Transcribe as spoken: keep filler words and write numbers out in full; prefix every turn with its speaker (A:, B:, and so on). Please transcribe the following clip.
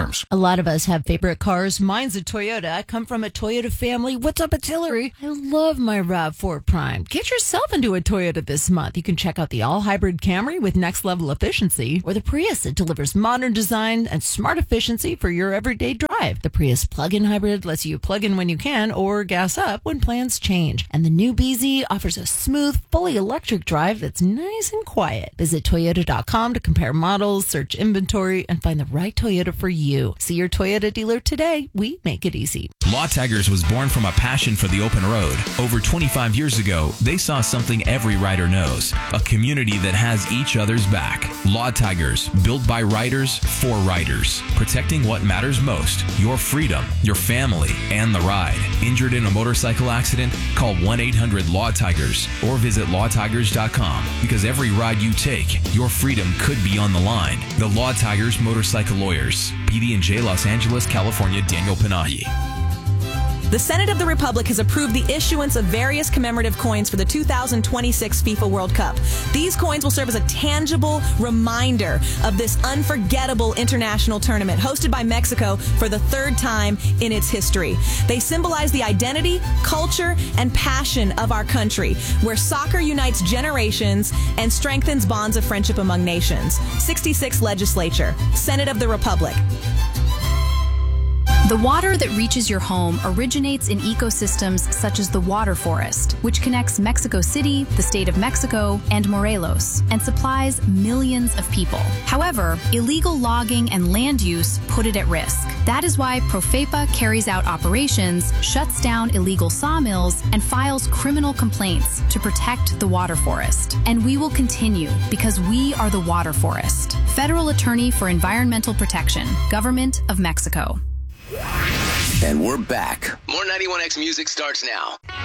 A: terms.
B: A lot of us have favorite cars. Mine's a Toyota. I come from a Toyota family. What's up, it's Hillary? I love my RAV four Prime. Get yourself into a Toyota this month. You can check out the all-hybrid Camry with next-level efficiency, or the Prius that delivers modern design and smart efficiency for your everyday drive. The Prius plug-in hybrid lets you plug in when you can or gas up when plans change. And the new B Z offers a smooth, fully electric drive that's nice and quiet. Visit Toyota dot com to compare models, search inventory, and find the right Toyota for you. See your Toyota dealer today. We make it easy.
C: Law Tigers was born from a passion for the open road. Over twenty-five years ago, they saw something every rider knows, a community that has each other's back. Law Tigers, built by riders for riders, protecting what matters most, your freedom, your family, and the ride. Injured in a motorcycle accident? Call one eight hundred law tigers or visit law tigers dot com, because every ride you take, your freedom could be on the line. The Law Tigers Motorcycle Lawyers. P D and J, Los Angeles, California. Daniel Panayi.
D: The Senate of the Republic has approved the issuance of various commemorative coins for the two thousand twenty-six FIFA World Cup. These coins will serve as a tangible reminder of this unforgettable international tournament hosted by Mexico for the third time in its history. They symbolize the identity, culture, and passion of our country, where soccer unites generations and strengthens bonds of friendship among nations. sixty-sixth Legislature, Senate of the Republic.
E: The water that reaches your home originates in ecosystems such as the water forest, which connects Mexico City, the state of Mexico, and Morelos, and supplies millions of people. However, illegal logging and land use put it at risk. That is why Profepa carries out operations, shuts down illegal sawmills, and files criminal complaints to protect the water forest. And we will continue, because we are the water forest. Federal Attorney for Environmental Protection, Government of Mexico.
F: And we're back. More ninety-one X music starts now.